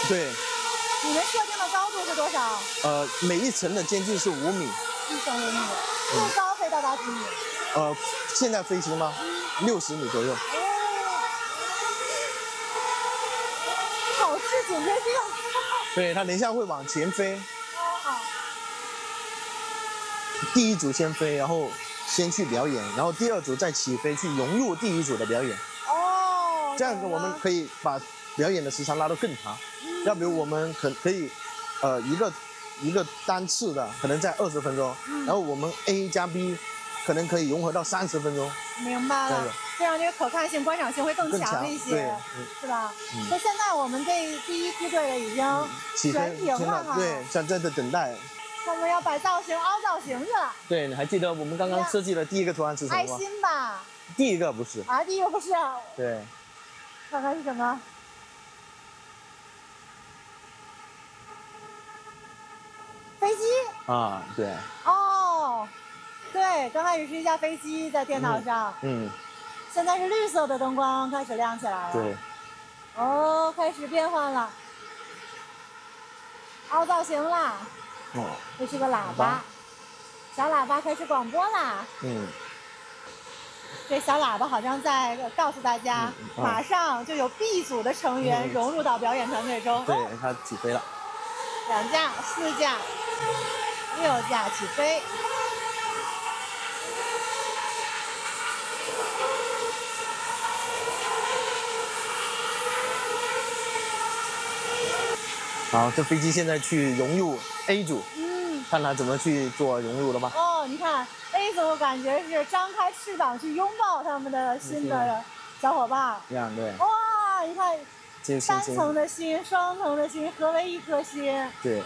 对。 你们设定的高度是多少？ 每一层的间距是5米。 1层5米，最高可以到达几米？ 现在飞行吗？60米左右。 考试警觉性。 对，它等一下会往前飞。 好。 第一组先飞，然后先去表演，然后第2组再起飞去融入第1组的表演。 哦。 这样子我们可以把表演的时长拉得更长。要比如我们可以，一个单次的可能在20分钟，然后我们 A 加 B 可能可以融合到30分钟。 明白了，这样这个可看性、观赏性会更强一些， 对， 是吧？那现在我们这第1梯队的已经选停了哈， 对，在等待。 他们要摆造型、凹造型去了。 对，你还记得我们刚刚设计的第1个图案是什么吗？ 爱心吧？ 第1个不是。 啊，第1个不是。 对。 看看是什么？飞机啊，对。 哦，对，刚开始是一架飞机在电脑上，现在是绿色的灯光开始亮起来了， 对。 哦，开始变换了，凹造型啦，这是个喇叭，小喇叭开始广播啦，这小喇叭好像在告诉大家，马上就有 B 组的成员融入到表演团队中， 对，它起飞了 ，2架、4架。6架起飞， 好，这飞机现在去融入 A 组，看它怎么去做融入了吧？ 哦，你看 A 组感觉是张开翅膀去拥抱他们的新的小伙伴， 这样对。 哇，你看3层的心、2层的心合为1颗心， 对。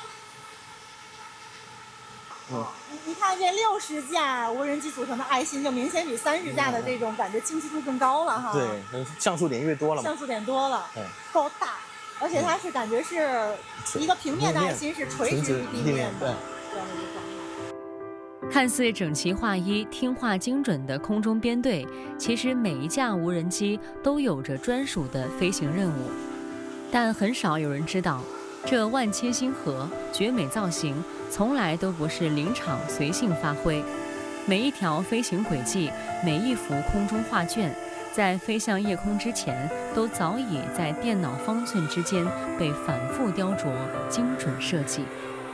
你看这60架无人机组成的爱心，就明显比30架的这种感觉清晰度更高了哈。 对，像素点越多了嘛。 像素点多了，够大，而且它是感觉是一个平面的爱心，是垂直于地面的这样的一个状态。 看似整齐划一、听话精准的空中编队，其实每一架无人机都有着专属的飞行任务，但很少有人知道，这万千星河、绝美造型从来都不是临场随性发挥，每一条飞行轨迹，每一幅空中画卷，在飞向夜空之前，都早已在电脑方寸之间被反复雕琢、精准设计。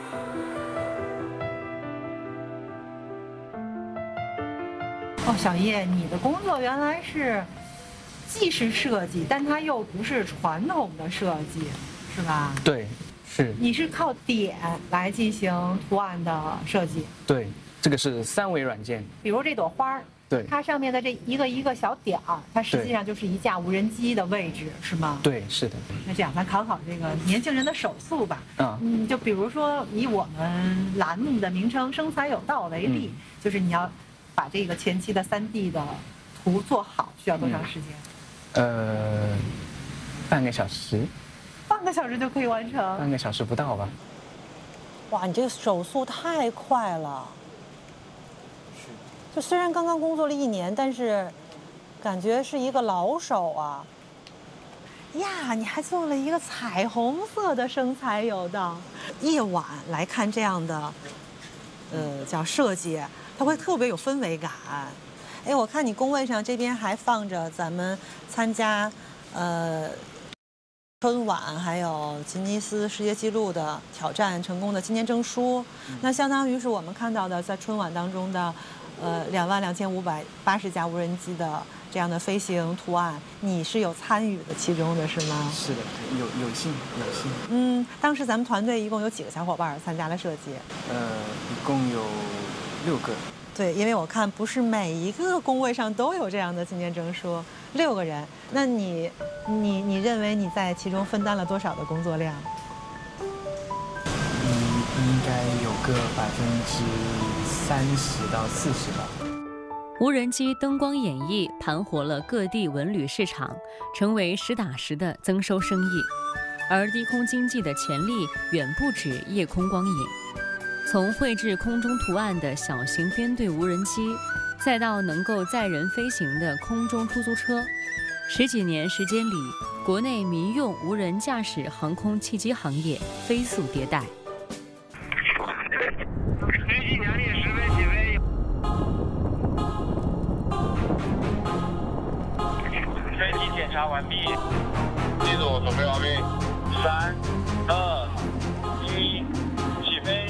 哦，小叶，你的工作原来是既是设计，但它又不是传统的设计，是吧？ 对。是， 你是靠点来进行图案的设计。 对，这个是3维软件。 比如这朵花， 对， 它上面的这一个小点儿，它实际上就是一架无人机的位置，是吗？ 对，是的。 那这样，咱考考这个年轻人的手速吧。就比如说以我们栏目的名称"生财有道"为例，就是你要把这个前期的3D 的图做好，需要多长时间？ 半个小时。 半个小时就可以完成？ 半个小时不到吧。 哇，你这个手速太快了。是。就虽然刚刚工作了1年，但是感觉是一个老手啊。呀，你还做了一个彩虹色的生财有道。夜晚来看这样的，叫设计，它会特别有氛围感。哎，我看你工位上这边还放着咱们参加，春晚还有吉尼斯世界纪录的挑战成功的纪念证书，那相当于是我们看到的在春晚当中的22580架无人机的这样的飞行图案，你是有参与的其中的是吗？ 是的，有幸。 当时咱们团队一共有几个小伙伴参加了设计？ 一共有6个。 对，因为我看不是每一个工位上都有这样的纪念证书，6个人。那你认为你在其中分担了多少的工作量？ 应该有个30%到40%吧。 无人机灯光演绎盘活了各地文旅市场，成为实打实的增收生意。而低空经济的潜力远不止夜空光影。从绘制空中图案的小型编队无人机，再到能够载人飞行的空中出租车，10几年时间里， 国内民用无人驾驶航空汽机行业飞速迭代。 飞机2点10分起飞。飞机检查完毕。机组准备完毕。3、2、1，起飞。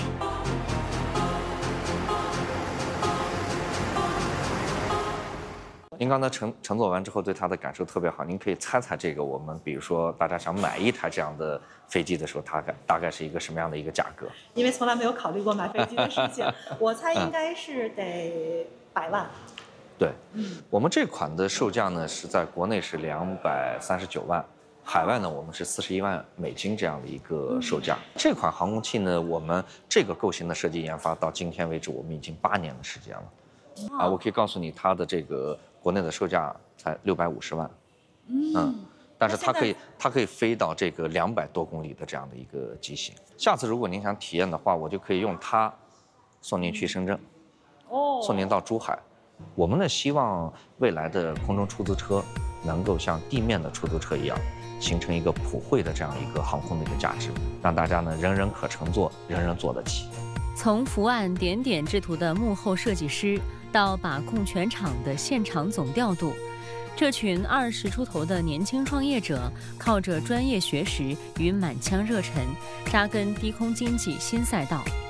您刚才乘坐完之后，对它的感受特别好。您可以猜猜这个，我们比如说大家想买一台这样的飞机的时候，大概是一个什么样的一个价格？ 因为从来没有考虑过买飞机的事情，我猜应该是得100万。 对，我们这款的售价呢是在国内是239万，海外呢我们是41万美金这样的一个售价。这款航空器呢，我们这个构型的设计研发到今天为止，我们已经8年的时间了。我可以告诉你，它的这个国内的售价才650万，但是它可以飞到这个200多公里的这样的一个机型。下次如果您想体验的话，我就可以用它送您去深圳，送您到珠海。我们呢希望未来的空中出租车能够像地面的出租车一样，形成一个普惠的这样一个航空的一个价值，让大家呢人人可乘坐，人人坐得起。 从伏案点点制图的幕后设计师，到把控全场的现场总调度，这群20出头的年轻创业者，靠着专业学识与满腔热忱，扎根低空经济新赛道。